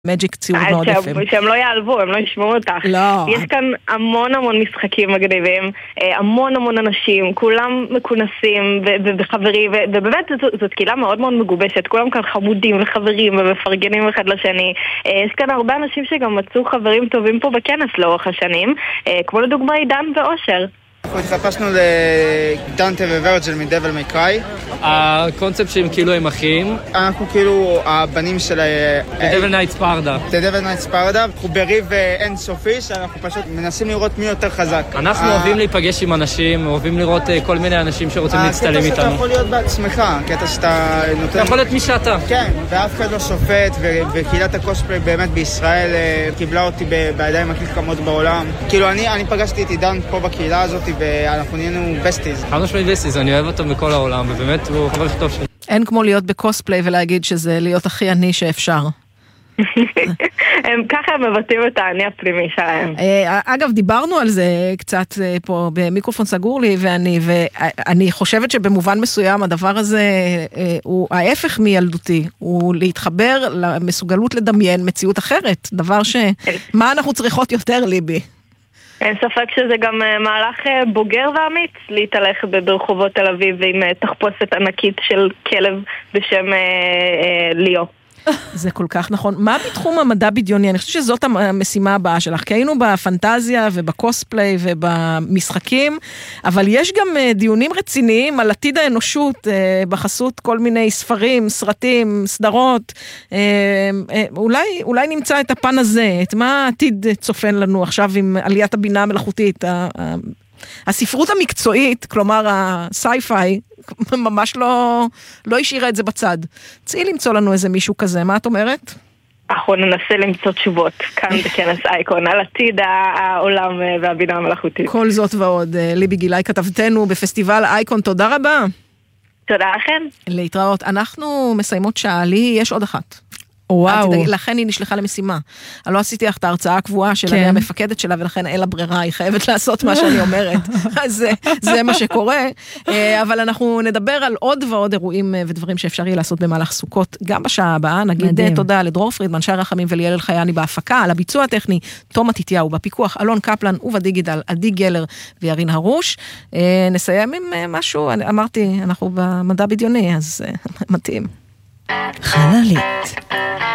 מג'יק ציור מאוד יפים. שהם לא יעלבו, הם לא ישמעו אותך. לא. יש כאן המון משחקים מגניבים, המון אנשים, כולם מכונסים וחברים, ובאמת זאת קהילה מאוד מאוד מגובשת, כולם כאן חמודים וחברים ומפרגנים אחד לשני. יש כאן הרבה אנשים שגם מצאו חברים טובים פה בכנס לאורך השנים, כמו לדוגמה עידן ואושר. אנחנו התחפשנו לדנטה וורג'ל מדבל מיי קריי. הקונספט שהם כאילו הם אחים. אנחנו כאילו הבנים של דבל נייט ספרדה. דבל נייט ספרדה. אנחנו בריב אינסופי שאנחנו פשוט מנסים לראות מי יותר חזק. אנחנו אוהבים להיפגש עם אנשים, אוהבים לראות כל מיני אנשים שרוצים להצטלם איתנו. הקטע שאתה יכול להיות בעצמך, קטע שאתה נותן... אתה יכול להיות מי שאתה. כן, ואף אחד לא שופט, וקהילת הקוספליי באמת בישראל קיבלה אותי בידיים הכי חכמות בעולם. כאילו אני פגשתי את עידן פה בקהילה הזאת ואנחנו נהיינו בסטיז. חד משמעית בסטיז, אני אוהב אותו בכל העולם, ובאמת הוא חבר הכי טוב שלי. אין כמו להיות בקוספליי ולהגיד שזה להיות הכי עני שאפשר. ככה הם מבטאים את העני הפנימי שלהם. אגב, דיברנו על זה קצת פה במיקרופון סגור לי, ואני חושבת שבמובן מסוים הדבר הזה הוא ההפך מילדותי, הוא להתחבר למסוגלות לדמיין מציאות אחרת, דבר מה אנחנו צריכות יותר, ליבי? אין ספק שזה גם מהלך בוגר ואמיץ להתהלך ברחובות תל אביב עם תחפושת ענקית של כלב בשם ליאו. זה כל כך נכון. מה בתחום המדע בדיוני? אני חושבת שזאת המשימה הבאה שלך, כי היינו בפנטזיה ובקוספליי ובמשחקים, אבל יש גם דיונים רציניים על עתיד האנושות בחסות כל מיני ספרים, סרטים, סדרות. אולי נמצא את הפן הזה, את מה העתיד צופן לנו עכשיו עם עליית הבינה המלאכותית, הספרות המקצועית, כלומר הסייפיי, ממש לא השאירה את זה בצד. צאי למצוא לנו איזה מישהו כזה, מה את אומרת? אנחנו ננסה למצוא תשובות כאן בכנס אייקון על עתיד העולם והבינה המלאכותית. כל זאת ועוד, ליבי גילאי כתבתנו בפסטיבל אייקון, תודה רבה. תודה לכם. להתראות. אנחנו מסיימות שעה, לי יש עוד אחת. וואו. לכן היא נשלחה למשימה. אני לא עשיתי לך את ההרצאה הקבועה של המפקדת שלה, ולכן אין לה ברירה, היא חייבת לעשות מה שאני אומרת. אז זה מה שקורה. אבל אנחנו נדבר על עוד ועוד אירועים ודברים שאפשר יהיה לעשות במהלך סוכות, גם בשעה הבאה. נגיד תודה לדרור פרידמן, שי רחמים וליאל אלחייני בהפקה, על הביצוע הטכני, תום מתתיהו, בפיקוח, אלון קפלן ובדיגיטל, עדי גלר וירין הרוש. נסיים עם משהו, אמרתי, אנחנו במדע בדיוני, אז מתאים. חללית.